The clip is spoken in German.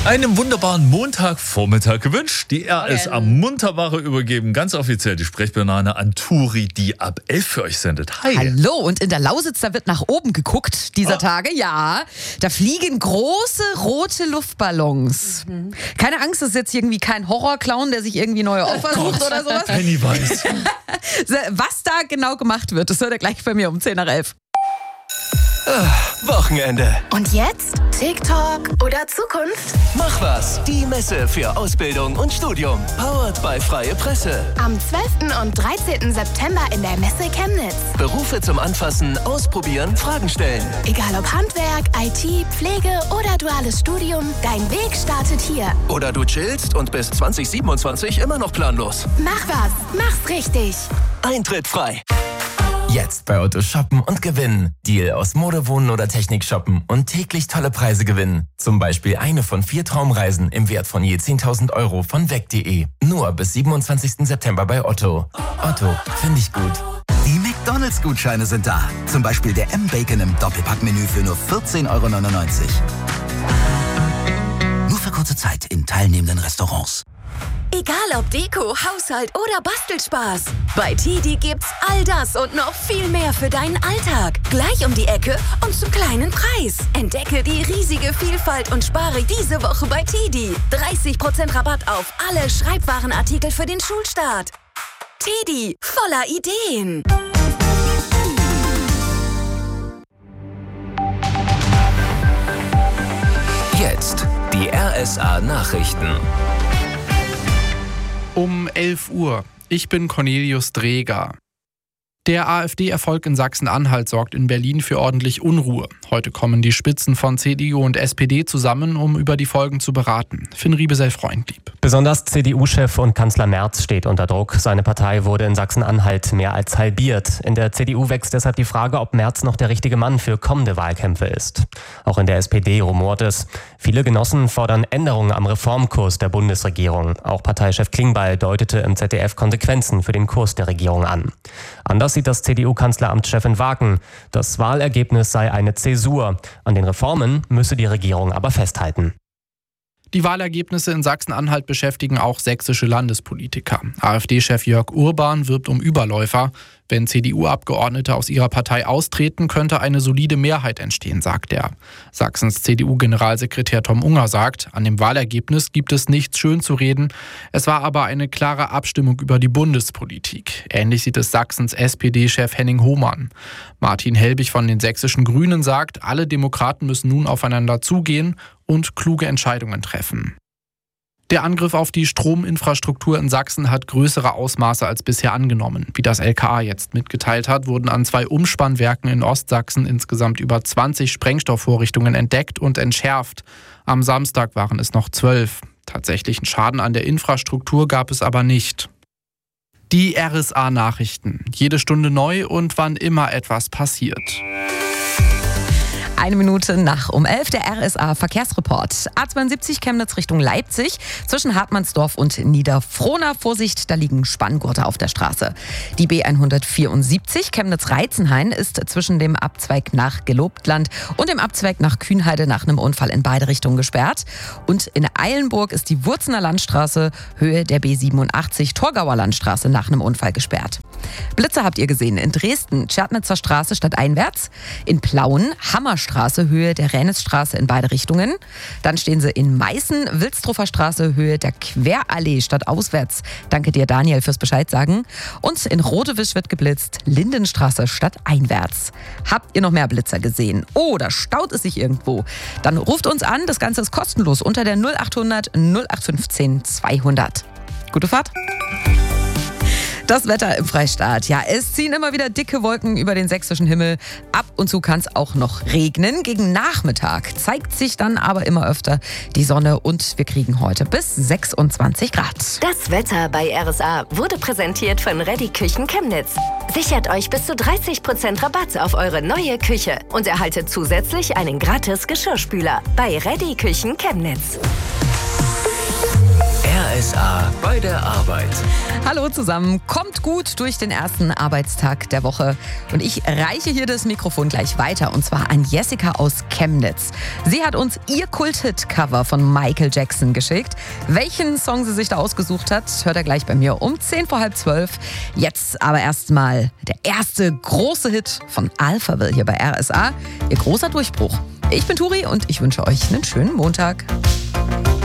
Einen wunderbaren Montagvormittag gewünscht. Die RSA Munterware übergeben ganz offiziell die Sprechbanane an Turi, die ab 11 für euch sendet. Hi. Hallo, und in der Lausitz, da wird nach oben geguckt dieser Tage. Ja, da fliegen große rote Luftballons. Keine Angst, das ist jetzt irgendwie kein Horrorclown, der sich irgendwie neue Opfer sucht oder sowas. Pennywise. Was da genau gemacht wird, das hört ihr gleich bei mir um 10 nach 11. Wochenende. Und jetzt? TikTok oder Zukunft? Mach was. Die Messe für Ausbildung und Studium. Powered by Freie Presse. Am 12. und 13. September in der Messe Chemnitz. Berufe zum Anfassen, Ausprobieren, Fragen stellen. Egal ob Handwerk, IT, Pflege oder duales Studium, dein Weg startet hier. Oder du chillst und bis 2027 immer noch planlos. Mach was. Mach's richtig. Eintritt frei. Jetzt bei Otto shoppen und gewinnen. Deal aus Mode, Wohnen oder Technik shoppen und täglich tolle Preise gewinnen. Zum Beispiel eine von 4 Traumreisen im Wert von je 10.000 € von weg.de. Nur bis 27. September bei Otto. Otto, finde ich gut. Die McDonalds-Gutscheine sind da. Zum Beispiel der M-Bacon im Doppelpackmenü für nur 14,99 €. Nur für kurze Zeit in teilnehmenden Restaurants. Egal ob Deko, Haushalt oder Bastelspaß. Bei TEDi gibt's all das und noch viel mehr für deinen Alltag. Gleich um die Ecke und zum kleinen Preis. Entdecke die riesige Vielfalt und spare diese Woche bei TEDi. 30% Rabatt auf alle Schreibwarenartikel für den Schulstart. TEDi, voller Ideen. Jetzt die RSA Nachrichten. Um 11 Uhr. Ich bin Cornelius Dreger. Der AfD-Erfolg in Sachsen-Anhalt sorgt in Berlin für ordentlich Unruhe. Heute kommen die Spitzen von CDU und SPD zusammen, um über die Folgen zu beraten. Finn Riebesell-Freundlieb. Besonders CDU-Chef und Kanzler Merz steht unter Druck. Seine Partei wurde in Sachsen-Anhalt mehr als halbiert. In der CDU wächst deshalb die Frage, ob Merz noch der richtige Mann für kommende Wahlkämpfe ist. Auch in der SPD rumort es. Viele Genossen fordern Änderungen am Reformkurs der Bundesregierung. Auch Parteichef Klingbeil deutete im ZDF Konsequenzen für den Kurs der Regierung an. Anders sieht das CDU-Kanzleramtschef in Wagen. Das Wahlergebnis sei eine Zäsur. An den Reformen müsse die Regierung aber festhalten. Die Wahlergebnisse in Sachsen-Anhalt beschäftigen auch sächsische Landespolitiker. AfD-Chef Jörg Urban wirbt um Überläufer. Wenn CDU-Abgeordnete aus ihrer Partei austreten, könnte eine solide Mehrheit entstehen, sagt er. Sachsens CDU-Generalsekretär Tom Unger sagt, an dem Wahlergebnis gibt es nichts schön zu reden. Es war aber eine klare Abstimmung über die Bundespolitik. Ähnlich sieht es Sachsens SPD-Chef Henning Hohmann. Martin Helbig von den sächsischen Grünen sagt, alle Demokraten müssen nun aufeinander zugehen und kluge Entscheidungen treffen. Der Angriff auf die Strominfrastruktur in Sachsen hat größere Ausmaße als bisher angenommen. Wie das LKA jetzt mitgeteilt hat, wurden an 2 Umspannwerken in Ostsachsen insgesamt über 20 Sprengstoffvorrichtungen entdeckt und entschärft. Am Samstag waren es noch 12. Tatsächlichen Schaden an der Infrastruktur gab es aber nicht. Die RSA-Nachrichten. Jede Stunde neu und wann immer etwas passiert. 1 Minute nach um 11 der RSA-Verkehrsreport. A72 Chemnitz Richtung Leipzig zwischen Hartmannsdorf und Niederfrohna. Vorsicht, da liegen Spanngurte auf der Straße. Die B174 Chemnitz-Reizenhain ist zwischen dem Abzweig nach Gelobtland und dem Abzweig nach Kühnheide nach einem Unfall in beide Richtungen gesperrt. Und in Eilenburg ist die Wurzener Landstraße Höhe der B87 Torgauer Landstraße nach einem Unfall gesperrt. Blitzer habt ihr gesehen in Dresden, Tschernitzer Straße stadteinwärts, in Plauen, Hammerstraße Höhe der Ränitzstraße in beide Richtungen. Dann stehen sie in Meißen, Wilsdruffer Straße Höhe der Querallee stadtauswärts. Danke dir, Daniel, fürs Bescheid sagen. Und in Rodewisch wird geblitzt, Lindenstraße stadteinwärts. Habt ihr noch mehr Blitzer gesehen? Oh, da staut es sich irgendwo. Dann ruft uns an, das Ganze ist kostenlos unter der 0800 0815 200. Gute Fahrt. Das Wetter im Freistaat. Ja, es ziehen immer wieder dicke Wolken über den sächsischen Himmel. Ab und zu kann es auch noch regnen. Gegen Nachmittag zeigt sich dann aber immer öfter die Sonne und wir kriegen heute bis 26 Grad. Das Wetter bei RSA wurde präsentiert von Reddy Küchen Chemnitz. Sichert euch bis zu 30% Rabatt auf eure neue Küche und erhaltet zusätzlich einen gratis Geschirrspüler bei Reddy Küchen Chemnitz. RSA bei der Arbeit. Hallo zusammen, kommt gut durch den ersten Arbeitstag der Woche. Und ich reiche hier das Mikrofon gleich weiter, und zwar an Jessica aus Chemnitz. Sie hat uns ihr Kult-Hit-Cover von Michael Jackson geschickt. Welchen Song sie sich da ausgesucht hat, hört er gleich bei mir um 10:10. Jetzt aber erstmal der erste große Hit von Alphaville hier bei RSA. Ihr großer Durchbruch. Ich bin Turi und ich wünsche euch einen schönen Montag.